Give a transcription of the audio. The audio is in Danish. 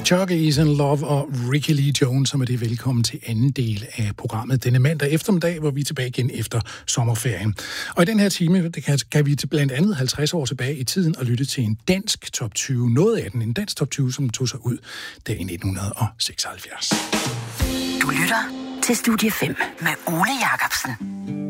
Chuck is in Love og Ricky Lee Jones, som er det velkommen til anden del af programmet denne mandag eftermiddag, hvor vi er tilbage igen efter sommerferien. Og i den her time kan vi til blandt andet 50 år tilbage i tiden og lytte til en dansk top 20. Noget af den, en dansk top 20, som tog sig ud der i 1976. Du lytter til Studie 5 med Ole Jacobsen.